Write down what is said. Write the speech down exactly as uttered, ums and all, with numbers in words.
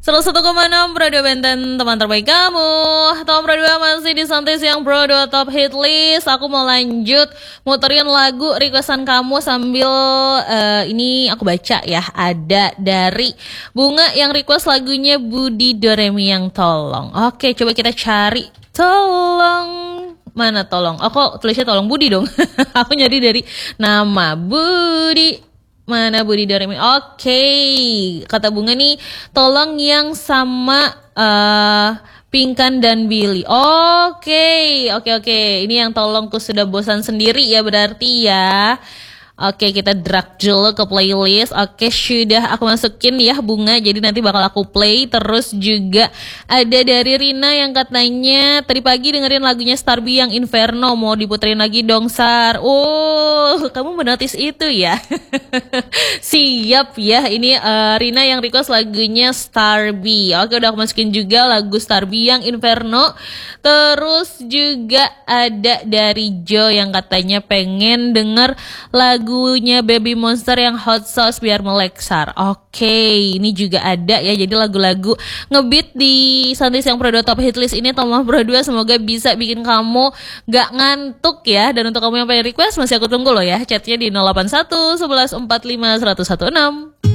seratus satu koma enam Radio Benten, teman terbaik kamu. Tahun berdua masih di Santai Siang Bro dua Top Hit List. Aku mau lanjut muterin lagu requestan kamu sambil uh, ini aku baca ya. Ada dari Bunga yang request lagunya Budi Doremi yang Tolong. Oke, coba kita cari Tolong. Mana Tolong? Oh kok tulisnya Tolong Budi dong. Aku nyari dari nama Budi. Mana Budi Doremi? Oke, okay. Kata Bunga nih, tolong yang sama uh, Pinkan dan Billy. Oke, okay. oke, okay, oke. Okay. Ini yang tolongku sudah bosan sendiri ya berarti ya. Oke, kita drag dulu ke playlist. Oke, sudah aku masukin ya Bunga. Jadi nanti bakal aku play. Terus juga ada dari Rina yang katanya tadi pagi dengerin lagunya Starby yang Inferno. Mau diputerin lagi dong Sar. Oh, kamu menotis itu ya. Siap ya. Ini uh, Rina yang request lagunya Starby. Oke, udah aku masukin juga lagu Starby yang Inferno. Terus juga ada dari Jo yang katanya pengen denger lagu lagunya Baby Monster yang Hot Sauce biar meleksar. Oke, ini juga ada ya. Jadi lagu-lagu ngebeat di Santai Siang Pro dua Top Hit List ini Tomah Pro dua semoga bisa bikin kamu gak ngantuk ya. Dan untuk kamu yang pengen request masih aku tunggu loh ya. Chatnya di nol delapan satu satu satu empat lima satu satu enam.